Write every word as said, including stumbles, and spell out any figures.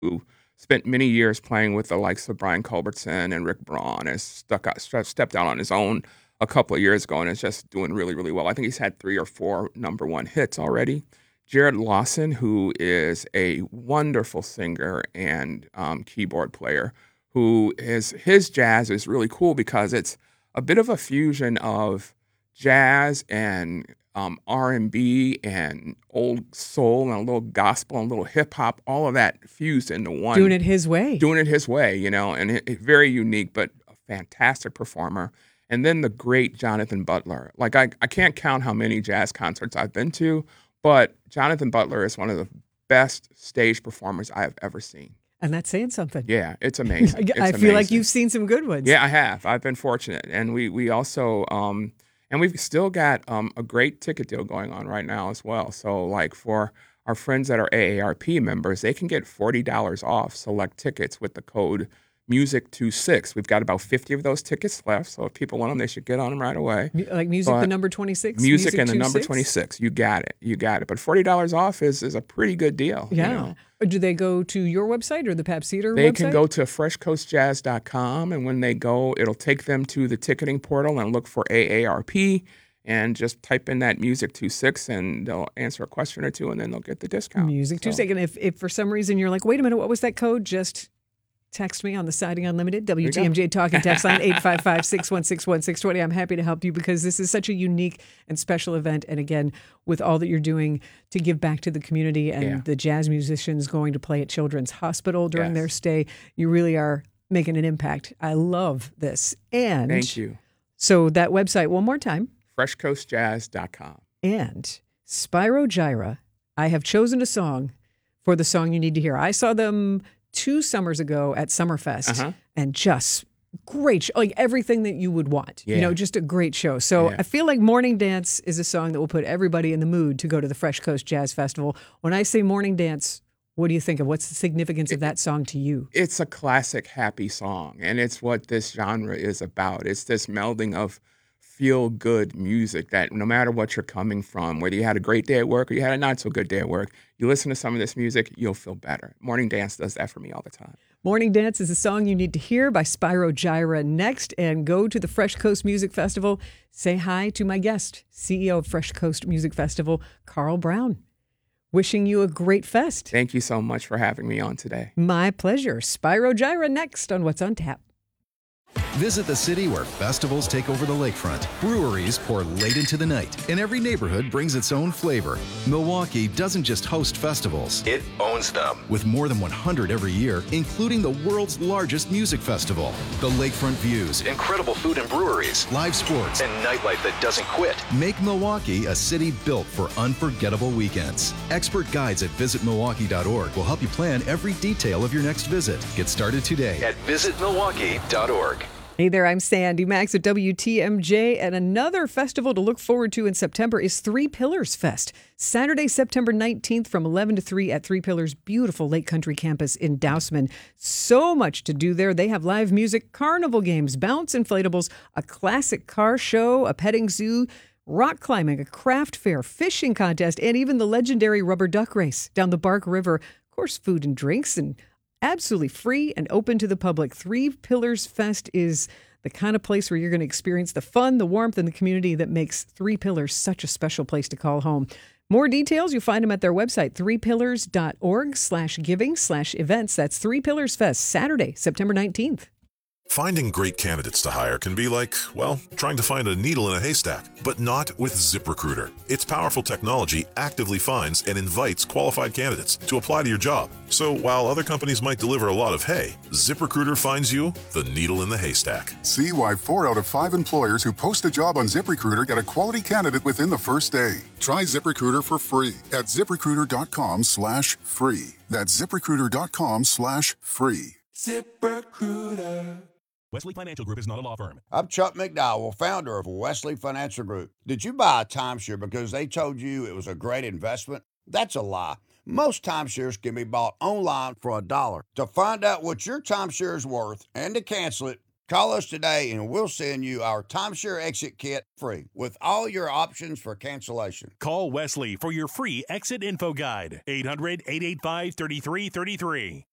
who spent many years playing with the likes of Brian Culbertson and Rick Braun, has stuck out, ste- stepped out on his own a couple of years ago and is just doing really, really well. I think he's had three or four number one hits already. Jared Lawson, who is a wonderful singer and um, keyboard player, who is his jazz is really cool because it's a bit of a fusion of jazz and um, R and B and old soul and a little gospel and a little hip hop, all of that fused into one. Doing it his way. Doing it his way, you know, and it, it, very unique, but a fantastic performer. And then the great Jonathan Butler. Like, I, I can't count how many jazz concerts I've been to, but Jonathan Butler is one of the best stage performers I have ever seen. And that's saying something. Yeah, it's amazing. It's I feel amazing. like you've seen some good ones. Yeah, I have. I've been fortunate. And we, we also, um, and we've still got um, a great ticket deal going on right now as well. So, like, for our friends that are A A R P members, they can get forty dollars off select tickets with the code music twenty-six. We've got about fifty of those tickets left, so if people want them, they should get on them right away. Like music, but the number twenty-six? Music, music and the twenty-six? number twenty-six. You got it. You got it. But forty dollars off is, is a pretty good deal. Yeah. You know? Do they go to your website or the Pab Cedar They website? can go to fresh coast jazz dot com, and when they go, it'll take them to the ticketing portal and look for A A R P, and just type in that music twenty-six, and they'll answer a question or two, and then they'll get the discount. Music so. twenty-six. And if, if for some reason you're like, wait a minute, what was that code? Just text me on the Siding Unlimited, W T M J Talking text line, eight five five, six one six, one six two zero. I'm happy to help you because this is such a unique and special event. And again, with all that you're doing to give back to the community and Yeah. the jazz musicians going to play at Children's Hospital during Yes. their stay, you really are making an impact. I love this. And Thank you. So that website, one more time. fresh coast jazz dot com. And Spyro Gyra, I have chosen a song for the song you need to hear. I saw them two summers ago at Summerfest, Uh-huh. and just great show, like everything that you would want. You Yeah. know, just a great show. So Yeah. I feel like Morning Dance is a song that will put everybody in the mood to go to the Fresh Coast Jazz Festival. When I say Morning Dance, what do you think of? What's the significance of that song to you? It's a classic happy song, and it's what this genre is about. It's this melding of feel-good music that no matter what you're coming from, whether you had a great day at work or you had a not-so-good day at work, you listen to some of this music, you'll feel better. Morning Dance does that for me all the time. Morning Dance is a song you need to hear by Spyro Gyra next, and go to the Fresh Coast Music Festival. Say hi to my guest, C E O of Fresh Coast Music Festival, Carl Brown. Wishing you a great fest. Thank you so much for having me on today. My pleasure. Spyro Gyra next on What's on Tap. Visit the city where festivals take over the lakefront. Breweries pour late into the night, and every neighborhood brings its own flavor. Milwaukee doesn't just host festivals, It owns them. with more than one hundred every year, including the world's largest music festival. The lakefront views, Incredible food and breweries. live sports, And nightlife that doesn't quit. make Milwaukee a city built for unforgettable weekends. Expert guides at visit milwaukee dot org will help you plan every detail of your next visit. Get started today. At visit milwaukee dot org. Hey there, I'm Sandy Max at W T M J, and another festival to look forward to in September is Three Pillars Fest. Saturday, September nineteenth from eleven to three at Three Pillars' beautiful Lake Country campus in Dousman. So much to do there. They have live music, carnival games, bounce inflatables, a classic car show, a petting zoo, rock climbing, a craft fair, fishing contest, and even the legendary rubber duck race down the Bark River. Of course, food and drinks, and absolutely free and open to the public. Three Pillars Fest is the kind of place where you're going to experience the fun, the warmth, and the community that makes Three Pillars such a special place to call home. More details, you'll find them at their website, three pillars dot org slash giving slash events. That's Three Pillars Fest, Saturday, September nineteenth. Finding great candidates to hire can be like, well, trying to find a needle in a haystack, but not with ZipRecruiter. Its powerful technology actively finds and invites qualified candidates to apply to your job. So while other companies might deliver a lot of hay, ZipRecruiter finds you the needle in the haystack. See why four out of five employers who post a job on ZipRecruiter get a quality candidate within the first day. Try ZipRecruiter for free at ziprecruiter dot com slash free. That's ziprecruiter dot com slash free. ZipRecruiter. Wesley Financial Group is not a law firm. I'm Chuck McDowell, founder of Wesley Financial Group. Did you buy a timeshare because they told you it was a great investment? That's a lie. Most timeshares can be bought online for a dollar. To find out what your timeshare is worth and to cancel it, call us today and we'll send you our timeshare exit kit free with all your options for cancellation. Call Wesley for your free exit info guide. eight hundred, eight eight five, three three three three.